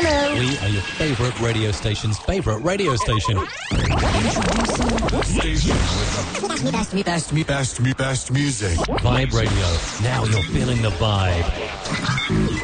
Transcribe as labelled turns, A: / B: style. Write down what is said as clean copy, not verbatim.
A: Hello.
B: We are your favourite radio station's favourite radio station.
C: Station with the best music.
B: Vibe Radio. Now you're feeling the vibe.